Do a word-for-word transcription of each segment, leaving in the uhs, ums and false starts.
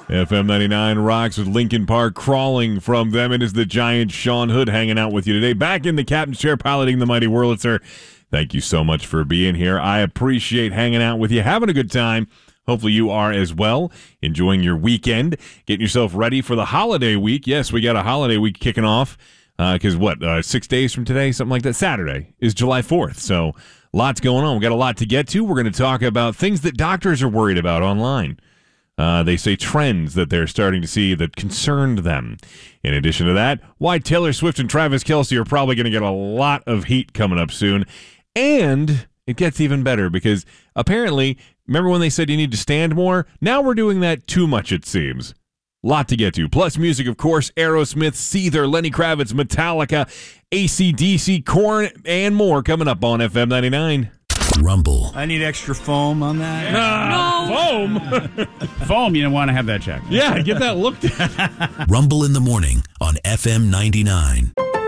F M ninety-nine rocks with Linkin Park crawling from them. It is the giant Sean Hood hanging out with you today. Back in the captain's chair piloting the mighty Wurlitzer. Thank you so much for being here. I appreciate hanging out with you, having a good time. Hopefully you are as well, enjoying your weekend, getting yourself ready for the holiday week. Yes, we got a holiday week kicking off because, uh, what, uh, six days from today, something like that. Saturday is July fourth, so lots going on. We got a lot to get to. We're going to talk about things that doctors are worried about online. Uh, they say trends that they're starting to see that concerned them. In addition to that, why Taylor Swift and Travis Kelce are probably going to get a lot of heat coming up soon. And it gets even better because apparently, remember when they said you need to stand more? Now we're doing that too much, it seems. Lot to get to. Plus music, of course, Aerosmith, Seether, Lenny Kravitz, Metallica, A C D C, Korn, and more coming up on F M ninety-nine. Rumble. I need extra foam on that. Uh, no. Foam? Foam, you don't want to have that checked. Yeah, get that looked at. Rumble in the morning on F M ninety-nine.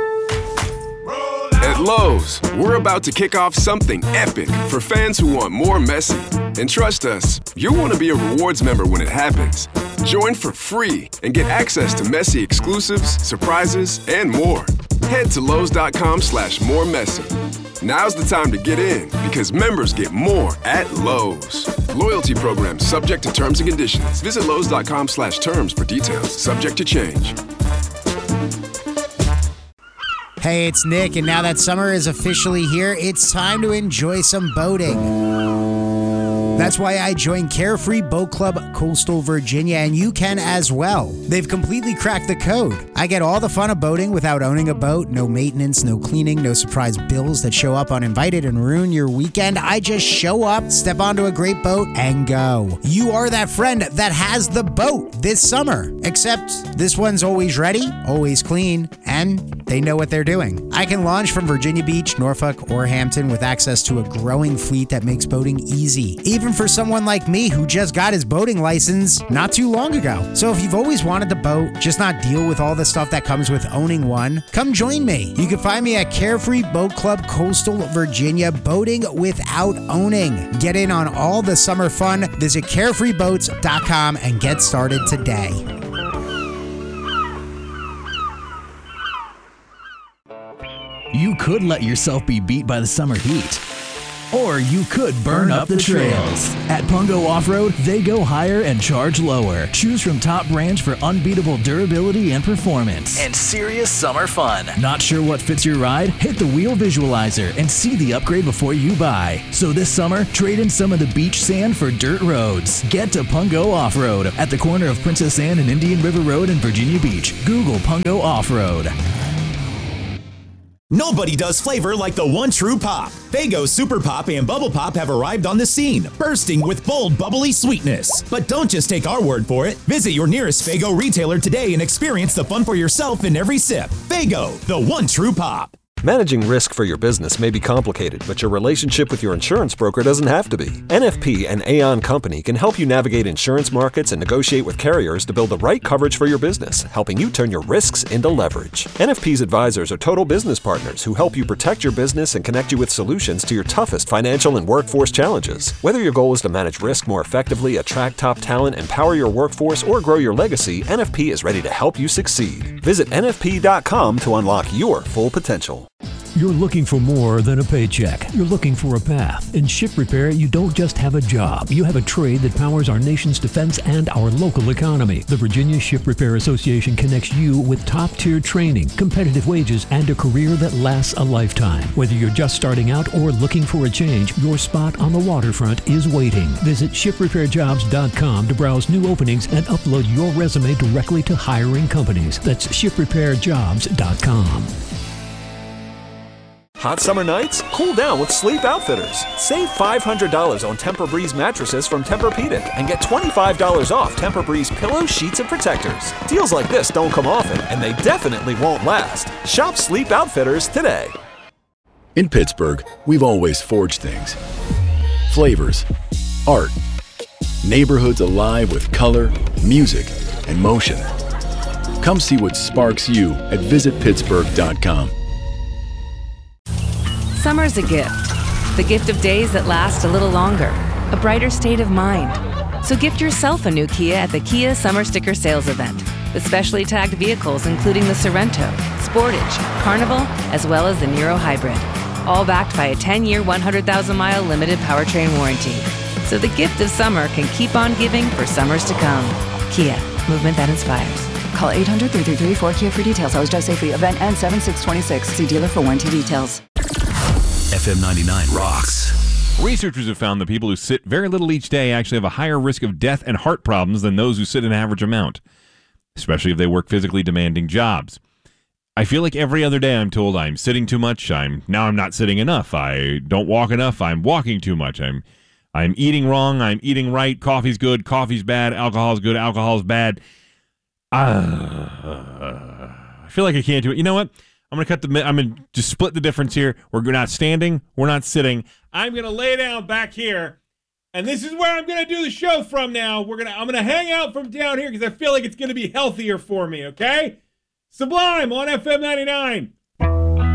At Lowe's, we're about to kick off something epic for fans who want more Messi. And trust us, you'll want to be a rewards member when it happens. Join for free and get access to Messi exclusives, surprises, and more. Head to Lowe's.com slash more Messi. Now's the time to get in because members get more at Lowe's. Loyalty program subject to terms and conditions. Visit Lowe's.com slash terms for details. Subject to change. Hey, it's Nick, and now that summer is officially here, it's time to enjoy some boating. That's why I joined Carefree Boat Club Coastal Virginia, and you can as well. They've completely cracked the code. I get all the fun of boating without owning a boat. No maintenance, no cleaning, no surprise bills that show up uninvited and ruin your weekend. I just show up, step onto a great boat, and go. You are that friend that has the boat this summer. Except this one's always ready, always clean, and they know what they're doing. I can launch from Virginia Beach, Norfolk, or Hampton with access to a growing fleet that makes boating easy. Even for someone like me who just got his boating license not too long ago. So if you've always wanted to boat, just not deal with all the stuff that comes with owning one, come join me. You can find me at Carefree Boat Club Coastal Virginia, boating without owning. Get in on all the summer fun. Visit carefree boats dot com and get started today. You could let yourself be beat by the summer heat. Or you could burn, burn up, up the trails. At Pungo Off-Road, they go higher and charge lower. Choose from top brands for unbeatable durability and performance. And serious summer fun. Not sure what fits your ride? Hit the wheel visualizer and see the upgrade before you buy. So this summer, trade in some of the beach sand for dirt roads. Get to Pungo Off-Road at the corner of Princess Anne and Indian River Road in Virginia Beach. Google Pungo Off-Road. Nobody does flavor like the one true pop. Faygo Super Pop and Bubble Pop have arrived on the scene, bursting with bold, bubbly sweetness. But don't just take our word for it. Visit your nearest Faygo retailer today and experience the fun for yourself in every sip. Faygo, the one true pop. Managing risk for your business may be complicated, but your relationship with your insurance broker doesn't have to be. N F P and Aon Company can help you navigate insurance markets and negotiate with carriers to build the right coverage for your business, helping you turn your risks into leverage. N F P's advisors are total business partners who help you protect your business and connect you with solutions to your toughest financial and workforce challenges. Whether your goal is to manage risk more effectively, attract top talent, empower your workforce, or grow your legacy, N F P is ready to help you succeed. Visit N F P dot com to unlock your full potential. You're looking for more than a paycheck. You're looking for a path. In Ship Repair, you don't just have a job. You have a trade that powers our nation's defense and our local economy. The Virginia Ship Repair Association connects you with top-tier training, competitive wages, and a career that lasts a lifetime. Whether you're just starting out or looking for a change, your spot on the waterfront is waiting. Visit ship repair jobs dot com to browse new openings and upload your resume directly to hiring companies. That's ship repair jobs dot com. Hot summer nights? Cool down with Sleep Outfitters. Save five hundred dollars on Tempur-Breeze mattresses from Tempur-Pedic and get twenty-five dollars off Tempur-Breeze pillows, sheets, and protectors. Deals like this don't come often, and they definitely won't last. Shop Sleep Outfitters today. In Pittsburgh, we've always forged things. Flavors, art, neighborhoods alive with color, music, and motion. Come see what sparks you at visit pittsburgh dot com. Summer's a gift. The gift of days that last a little longer. A brighter state of mind. So gift yourself a new Kia at the Kia Summer Sticker Sales Event with specially tagged vehicles including the Sorrento, Sportage, Carnival, as well as the Niro Hybrid. All backed by a ten-year, one hundred thousand mile limited powertrain warranty. So the gift of summer can keep on giving for summers to come. Kia, movement that inspires. Call eight hundred, three three three, four K I A for details. Always drive safely. Event ends seven six twenty-six. See dealer for warranty details. F M ninety-nine rocks. Researchers have found that people who sit very little each day actually have a higher risk of death and heart problems than those who sit an average amount, especially if they work physically demanding jobs. I feel like every other day I'm told I'm sitting too much. I'm now I'm not sitting enough. I don't walk enough. I'm walking too much. I'm I'm eating wrong. I'm eating right. Coffee's good. Coffee's bad. Alcohol's good. Alcohol's bad. Uh, I feel like I can't do it. You know what? I'm gonna cut the. I'm gonna just split the difference here. We're not standing. We're not sitting. I'm gonna lay down back here, and this is where I'm gonna do the show from now. We're gonna. I'm gonna hang out from down here because I feel like it's gonna be healthier for me. Okay. Sublime on F M ninety-nine.